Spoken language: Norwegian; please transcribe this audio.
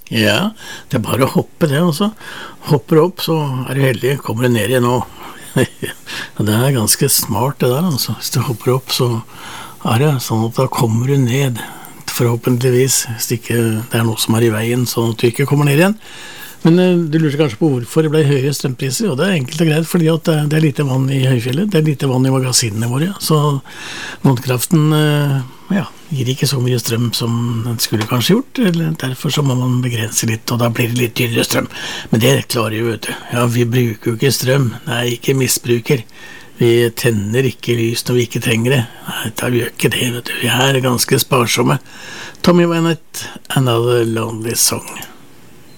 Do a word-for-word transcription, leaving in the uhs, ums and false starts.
Ja, det er bare å hoppe det, og så hopper du opp, så er du heldig, kommer du ned igjen nå. Det er ganske smart det der, altså. Hvis du hopper opp, så er det sånn at da kommer du ned, forhåpentligvis, hvis ikke det er noe som er i veien, sånn at du ikke kommer ned igjen. Men eh, du lurte kanskje på hvorfor det ble høye strømpriser, og det er enkelt og greit, fordi at det, det er lite vann i høyfjellet, det er lite vann i magasinene våre, så vannkraften eh, ja, gir ikke så mye strøm som den skulle kanskje gjort, eller derfor så må man begrense litt, og da blir det litt dyrere strøm. Men det klarer jo, vet du. Ja, vi bruker jo ikke strøm, nei, ikke misbruker. Vi tenner ikke lys når vi ikke trenger det. Nei, da gjør ikke det, vet du. Vi er ganske sparsomme. Tommy Wynette, Another Lonely Song.